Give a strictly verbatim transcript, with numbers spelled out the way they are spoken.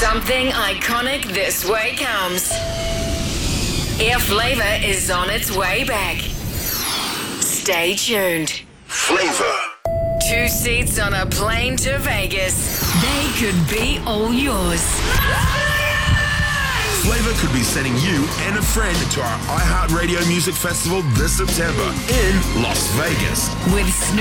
Something iconic this way comes. Air Flavour is on its way back. Stay tuned. Flavor. Two seats on a plane to Vegas. They could be all yours. Flavor could be sending you and a friend to our iHeartRadio Music Festival this September in Las Vegas. With Snoop